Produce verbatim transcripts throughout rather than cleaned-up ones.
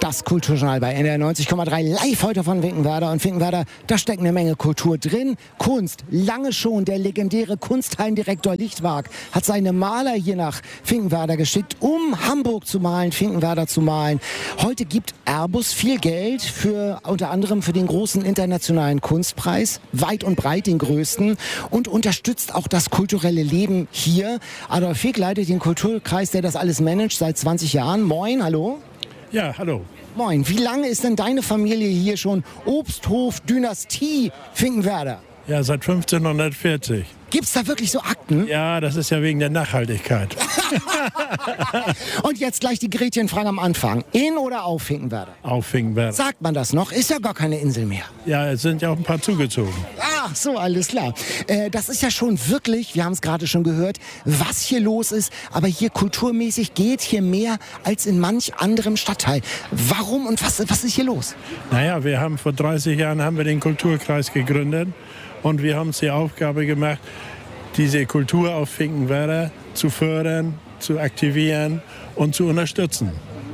Das Kulturjournal bei N D R neunzig Komma drei, live heute von Finkenwerder. Und Finkenwerder, da steckt eine Menge Kultur drin. Kunst, lange schon. Der legendäre Kunsthallendirektor Lichtwag hat seine Maler hier nach Finkenwerder geschickt, um Hamburg zu malen, Finkenwerder zu malen. Heute gibt Airbus viel Geld für unter anderem für den großen internationalen Kunstpreis, weit und breit den größten, und unterstützt auch das kulturelle Leben hier. Adolf Fick leitet den Kulturkreis, der das alles managt, seit zwanzig Jahren. Moin, hallo. Ja, hallo. Moin, wie lange ist denn deine Familie hier schon Obsthof-Dynastie Finkenwerder? Ja, seit fünfzehnhundertvierzig. Gibt's da wirklich so Akten? Ja, das ist ja wegen der Nachhaltigkeit. Und jetzt gleich die Gretchenfrage am Anfang. In oder auf Finkenwerder? Auf Finkenwerder. Sagt man das noch? Ist ja gar keine Insel mehr. Ja, es sind ja auch ein paar zugezogen. Ach so, alles klar. Äh, das ist ja schon wirklich, wir haben es gerade schon gehört, was hier los ist. Aber hier kulturmäßig geht hier mehr als in manch anderem Stadtteil. Warum und was, was ist hier los? Naja, wir haben vor dreißig Jahren haben wir den Kulturkreis gegründet. Und wir haben uns die Aufgabe gemacht, diese Kultur auf Finkenwerder zu fördern, zu aktivieren und zu unterstützen.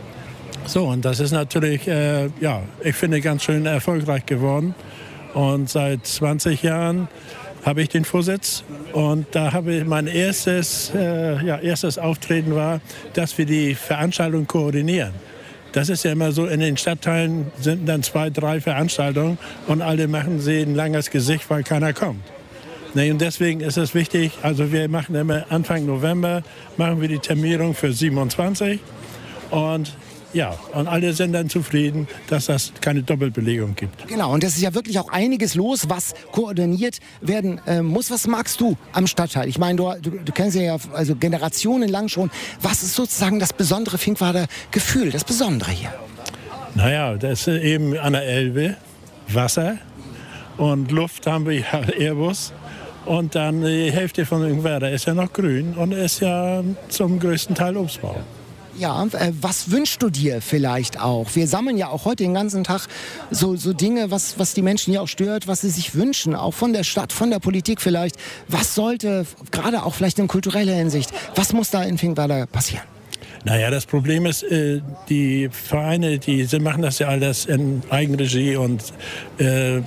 So, und das ist natürlich, äh, ja, ich finde, ganz schön erfolgreich geworden. Und seit zwanzig Jahren habe ich den Vorsitz. Und da habe ich mein erstes, äh, ja, erstes Auftreten war, dass wir die Veranstaltung koordinieren. Das ist ja immer so, in den Stadtteilen sind dann zwei, drei Veranstaltungen und alle machen sie ein langes Gesicht, weil keiner kommt. Nee, und deswegen ist es wichtig, also wir machen immer Anfang November, machen wir die Terminierung für siebenundzwanzig und ja, und alle sind dann zufrieden, dass das keine Doppelbelegung gibt. Genau, und das ist ja wirklich auch einiges los, was koordiniert werden äh, muss. Was magst du am Stadtteil? Ich meine, du, du, du kennst ja also generationenlang schon. Was ist sozusagen das besondere Finkenwerder Gefühl, das Besondere hier? Naja, das ist eben an der Elbe, Wasser und Luft haben wir ja Airbus. Und dann die Hälfte von Finkenwerder ist ja noch grün und ist ja zum größten Teil Obstbau. Ja, äh, was wünschst du dir vielleicht auch? Wir sammeln ja auch heute den ganzen Tag so, so Dinge, was, was die Menschen hier auch stört, was sie sich wünschen, auch von der Stadt, von der Politik vielleicht. Was sollte, gerade auch vielleicht in kultureller Hinsicht, was muss da in Finkenwerder passieren? Naja, das Problem ist, äh, die Vereine, die sie machen das ja alles in Eigenregie und äh,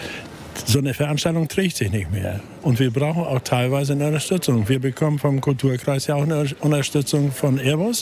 so eine Veranstaltung trägt sich nicht mehr. Und wir brauchen auch teilweise eine Unterstützung. Wir bekommen vom Kulturkreis ja auch eine Unterstützung von Airbus.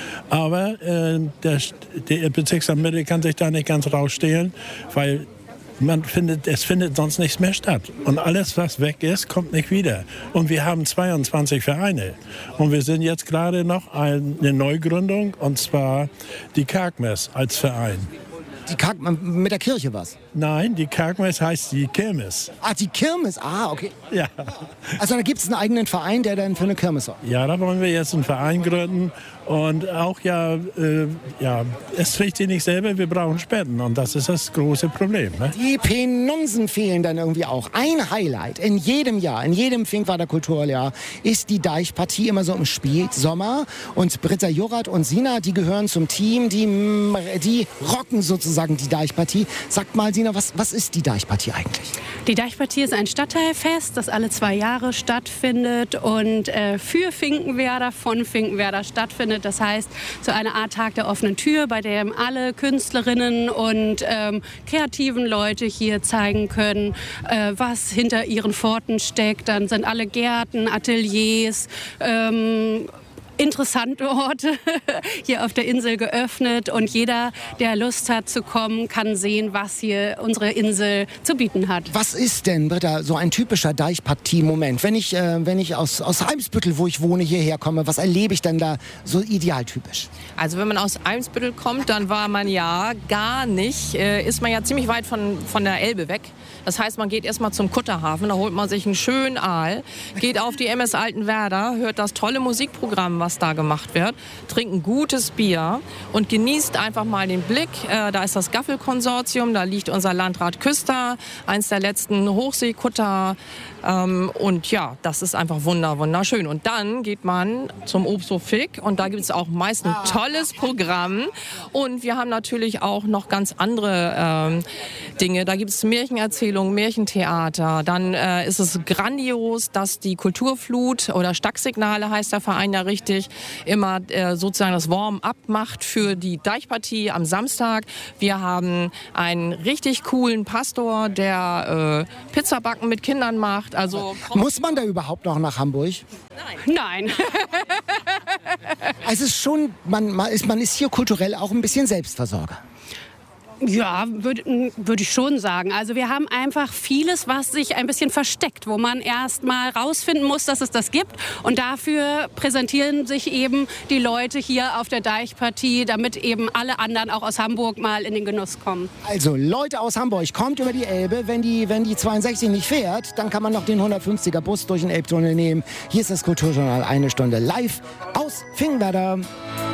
Aber äh, der, der Bezirksamt Mitte kann sich da nicht ganz rausstehlen, weil man findet, es findet sonst nichts mehr statt. Und alles, was weg ist, kommt nicht wieder. Und wir haben zweiundzwanzig Vereine. Und wir sind jetzt gerade noch eine Neugründung, und zwar die Kargmes als Verein. Die Karg mit der Kirche was? Nein, die Kargmes heißt die Kirmes. Ah, die Kirmes, ah, okay. Ja. Also da gibt es einen eigenen Verein, der dann für eine Kirmes sorgt? Ja, da wollen wir jetzt einen Verein gründen. Und auch ja, äh, ja, es trägt sich nicht selber, wir brauchen Spenden. Und das ist das große Problem. Ne? Die Penunsen fehlen dann irgendwie auch. Ein Highlight in jedem Jahr, in jedem Finkenwerder Kulturjahr ist die Deichpartie immer so im Spätsommer. Und Britta Jorath und Sina, die gehören zum Team, die, die rocken sozusagen die Deichpartie. Sagt mal, Sina, was, was ist die Deichpartie eigentlich? Die Deichpartie ist ein Stadtteilfest, das alle zwei Jahre stattfindet und äh, für Finkenwerder, von Finkenwerder stattfindet. Das heißt, zu einer Art Tag der offenen Tür, bei dem alle Künstlerinnen und ähm, kreativen Leute hier zeigen können, äh, was hinter ihren Pforten steckt. Dann sind alle Gärten, Ateliers, ähm, interessante Orte hier auf der Insel geöffnet und jeder, der Lust hat zu kommen, kann sehen, was hier unsere Insel zu bieten hat. Was ist denn, Britta, so ein typischer Deichpartie-Moment? Wenn ich, äh, wenn ich aus, aus Eimsbüttel, wo ich wohne, hierher komme, was erlebe ich denn da so idealtypisch? Also wenn man aus Eimsbüttel kommt, dann war man ja gar nicht, äh, ist man ja ziemlich weit von, von der Elbe weg. Das heißt, man geht erstmal zum Kutterhafen, da holt man sich einen schönen Aal, geht auf die M S Altenwerder, hört das tolle Musikprogramm, was da gemacht wird, trinkt ein gutes Bier und genießt einfach mal den Blick. Äh, da ist das Gaffel-Konsortium, da liegt unser Landrat Küster, eins der letzten Hochseekutter. Ähm, und ja, das ist einfach wunder, wunderschön. Und dann geht man zum Obsthof Fick und da gibt es auch meist ein tolles Programm. Und wir haben natürlich auch noch ganz andere ähm, Dinge. Da gibt es Märchenerzählungen Erzählung, Märchentheater. Dann äh, ist es grandios, dass die Kulturflut oder Stacksignale heißt der Verein ja richtig, immer äh, sozusagen das Warm-up macht für die Deichpartie am Samstag. Wir haben einen richtig coolen Pastor, der äh, Pizzabacken mit Kindern macht. Also muss man da überhaupt noch nach Hamburg? Nein. Nein. Also es ist schon, man, man, ist, man ist hier kulturell auch ein bisschen Selbstversorger. Ja, würde würd ich schon sagen. Also wir haben einfach vieles, was sich ein bisschen versteckt, wo man erst mal rausfinden muss, dass es das gibt. Und dafür präsentieren sich eben die Leute hier auf der Deichpartie, damit eben alle anderen auch aus Hamburg mal in den Genuss kommen. Also Leute aus Hamburg, kommt über die Elbe. Wenn die, wenn die zweiundsechzig nicht fährt, dann kann man noch den hundertfünfziger Bus durch den Elbtunnel nehmen. Hier ist das Kulturjournal, eine Stunde live aus Finkenwerder.